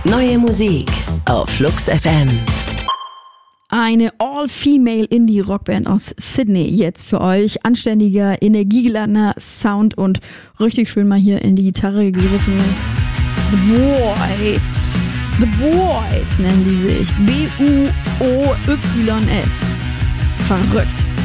Neue Musik auf Flux FM. Eine All-Female Indie-Rockband aus Sydney jetzt für euch. Anständiger, energiegeladener Sound und richtig schön mal hier in die Gitarre gegriffen. The Boys. The Boys nennen die sich. B-U-O-Y-S. Verrückt.